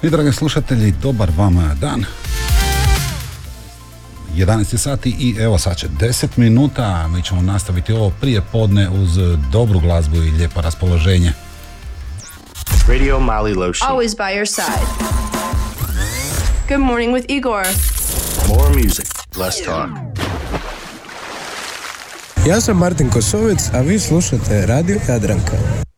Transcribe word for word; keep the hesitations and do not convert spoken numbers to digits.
I dragi slušatelji, dobar vam dan. jedanaest sati i evo sad će deset minuta. Mi ćemo nastaviti ovo prije podne uz dobru glazbu i lijepo raspoloženje. Radio Mali Lotion. Always by your side. Good morning with Igor. More music, less talk. Ja sam Martin Kosovec, a vi slušate Radio Jadranka.